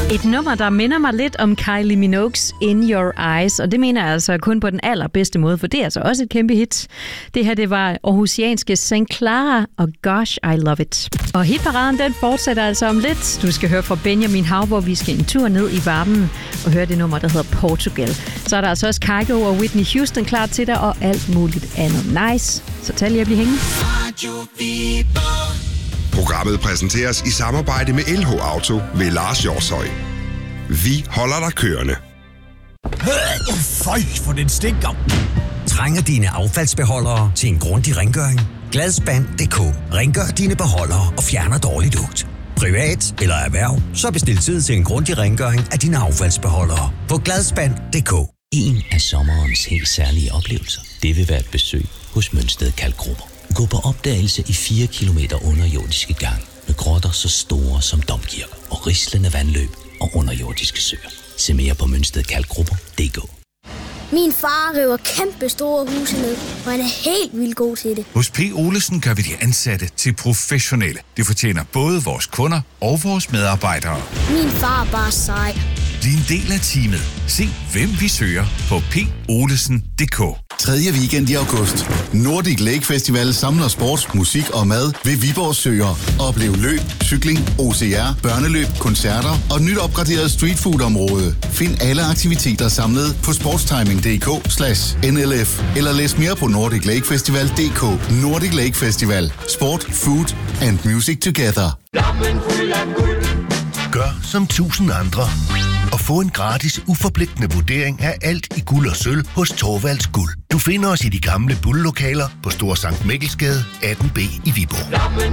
Et nummer, der minder mig lidt om Kylie Minogue's In Your Eyes, og det mener jeg altså kun på den allerbedste måde, for det er altså også et kæmpe hit. Det her, det var aarhusianske St. Clara og Gosh, I Love It. Og hitparaden, den fortsætter altså om lidt. Du skal høre fra Benjamin Hav, hvor vi skal en tur ned i varmen og høre det nummer, der hedder Portugal. Så er der altså også Kygo og Whitney Houston klar til dig, og alt muligt andet nice. Så tag lige at blive hængende. Programmet præsenteres i samarbejde med LH Auto ved Lars Hjortshøj. Vi holder dig kørende. Føj, for den stinker. Trænger dine affaldsbeholdere til en grundig rengøring? Gladspand.dk. Rengør dine beholdere og fjerner dårlig lugt. Privat eller erhverv, så bestil tid til en grundig rengøring af dine affaldsbeholdere på Gladspand.dk. En af sommerens helt særlige oplevelser, det vil være et besøg hos Mønsted Kalkgrupper. Gå på opdagelse i 4 kilometer underjordiske gang med grotter så store som domkirker og rislende vandløb og underjordiske søer. Se mere på mønstedkalkgrupper.dk. Min far river kæmpe store huse ned, og han er helt vildt god til det. Hos P. Olesen gør vi de ansatte til professionelle. Det fortjener både vores kunder og vores medarbejdere. Min far er bare sej. Bliv en del af teamet. Se, hvem vi søger på polesen.dk. 3. weekend i august. Nordic Lake Festival samler sport, musik og mad ved Viborg Søer. Oplev løb, cykling, OCR, børneløb, koncerter og et nyt opgraderet streetfood-område. Find alle aktiviteter samlet på sportstiming.dk/NLF eller læs mere på nordiclakefestival.dk. Nordic Lake Festival. Sport, food and music together. Gør som 1000 andre og få en gratis, uforpligtende vurdering af alt i guld og sølv hos Thorvalds Guld. Du finder os i de gamle Bull-lokaler på Store Sankt Mikkelsgade 18B i Viborg.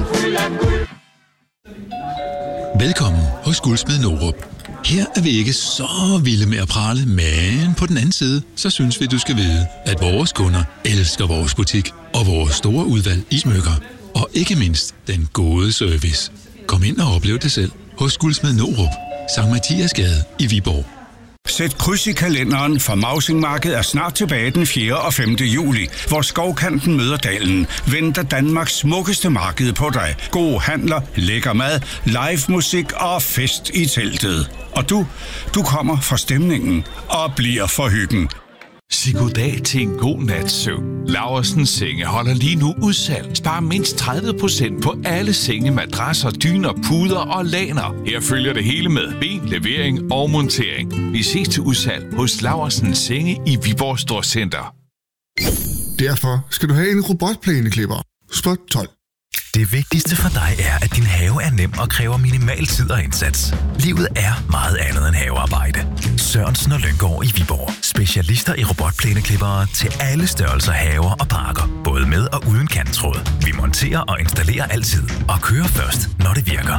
Velkommen hos Guldsmed Norup. Her er vi ikke så vilde med at prale, men på den anden side, så synes vi, du skal vide, at vores kunder elsker vores butik og vores store udvalg i smykker. Og ikke mindst den gode service. Kom ind og oplev det selv hos Guldsmed Norup, Sankt Mathiasgade i Viborg. Sæt kryds i kalenderen, for Mausingmarkedet er snart tilbage den 4. og 5. juli, hvor Skovkanten møder Dalen. Venter Danmarks smukkeste marked på dig. Gode handler, lækker mad, live musik og fest i teltet. Og du kommer fra stemningen og bliver for hyggen. Sig goddag til en god nats søvn. Laursens Senge holder lige nu udsalg. Spar mindst 30% på alle senge, madrasser, dyner, puder og laner. Her følger det hele med ben, levering og montering. Vi ses til udsalg hos Laursens Senge i Viborg Storcenter. Derfor skal du have en robotplæneklipper. Spot 12. Det vigtigste for dig er, at din have er nem og kræver minimal tid og indsats. Livet er meget andet end havearbejde. Sørensen og Lynggaard i Viborg. Specialister i robotplæneklippere til alle størrelser haver og parker. Både med og uden kanttråd. Vi monterer og installerer altid. Og kører først, når det virker.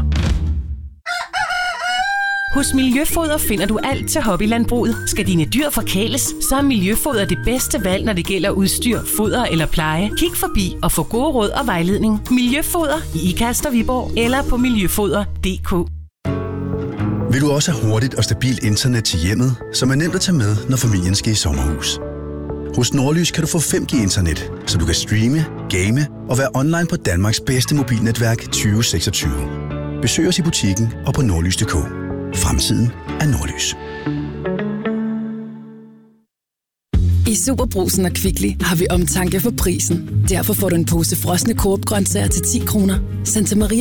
Hos Miljøfoder finder du alt til hobbylandbruget. Skal dine dyr forkæles, så er Miljøfoder det bedste valg, når det gælder udstyr, foder eller pleje. Kig forbi og få gode råd og vejledning. Miljøfoder i Ikast og Viborg eller på miljøfoder.dk. Vil du også have hurtigt og stabilt internet til hjemmet, som er nemt at tage med, når familien skal i sommerhus? Hos Nordlys kan du få 5G-internet, så du kan streame, game og være online på Danmarks bedste mobilnetværk 2026. Besøg os i butikken og på nordlys.dk. Fremtiden er Nordlys. I Superbrugsen og Kvickly har vi omtanke for prisen. Derfor får du en pose frosne Coop grøntsager til 10 kroner. Santa Maria